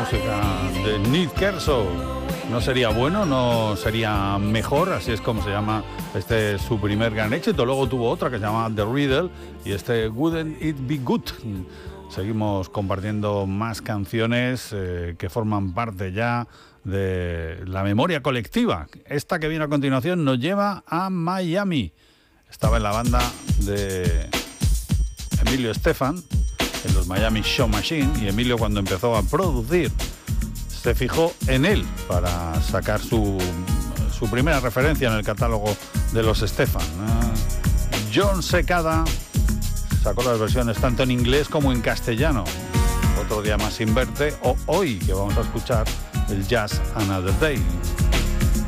música de Nick Kershaw. No sería bueno, no sería mejor, así es como se llama su primer gran éxito. Luego tuvo otra que se llama The Riddle y Wouldn't It Be Good. Seguimos compartiendo más canciones que forman parte ya de la memoria colectiva. Esta que viene a continuación nos lleva a Miami. Estaba en la banda de Emilio Estefan, en los Miami Show Machine, y Emilio, cuando empezó a producir, se fijó en él para sacar su primera referencia en el catálogo de los Estefan. John Secada sacó las versiones tanto en inglés como en castellano. Otro día más sin verte, o hoy, que vamos a escuchar el Just Another Day.